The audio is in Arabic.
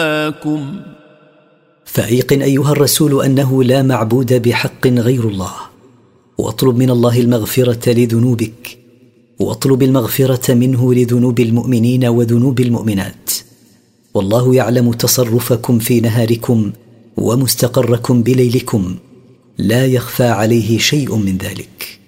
فأيقن أيها الرسول أنه لا معبود بحق غير الله، واطلب من الله المغفرة لذنوبك، واطلب المغفرة منه لذنوب المؤمنين وذنوب المؤمنات، والله يعلم تصرفكم في نهاركم ومستقركم بليلكم، لا يخفى عليه شيء من ذلك.